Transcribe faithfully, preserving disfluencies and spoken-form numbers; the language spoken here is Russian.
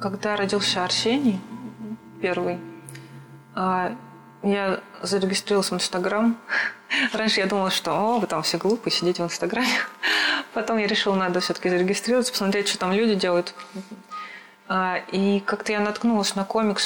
когда родился Арсений, первый, я зарегистрировалась в Инстаграм. Раньше я думала, что о, вы там все глупые, сидите в Инстаграме. Потом я решила, надо все-таки зарегистрироваться, посмотреть, что там люди делают. И как-то я наткнулась на комикс